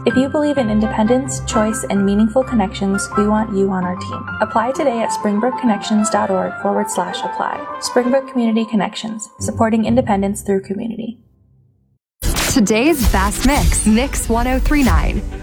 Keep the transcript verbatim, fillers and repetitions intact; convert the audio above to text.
If you believe in independence, choice, and meaningful connections, we want you on our team. Apply today at springbrookconnections.org forward slash apply. Springbrook Community Connections, supporting independence through community. Today's Fast Mix, Mix ten thirty-nine.